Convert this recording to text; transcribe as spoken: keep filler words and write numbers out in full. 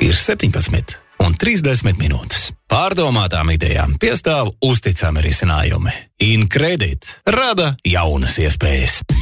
ir septiņpadsmit un trīsdesmit minūtes. Pārdomātām idejām piestāv uzticami risinājumi. Incredit rada jaunas iespējas.